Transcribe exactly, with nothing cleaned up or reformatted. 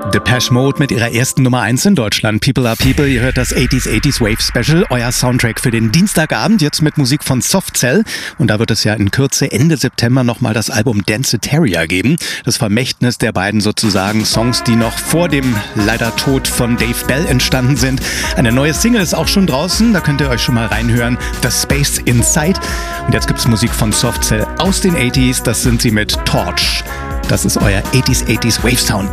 Depeche Mode mit ihrer ersten Nummer eins in Deutschland. People are People. Ihr hört das achtziger achtziger Wave Special, euer Soundtrack für den Dienstagabend, jetzt mit Musik von Soft Cell. Und da wird es ja in Kürze Ende September nochmal das Album Danceteria geben. Das Vermächtnis der beiden sozusagen Songs, die noch vor dem leider Tod von Dave Bell entstanden sind. Eine neue Single ist auch schon draußen, da könnt ihr euch schon mal reinhören. The Space Inside. Und jetzt gibt's Musik von Soft Cell aus den achtziger. Das sind sie mit Torch. Das ist euer achtziger achtziger Wave Sound.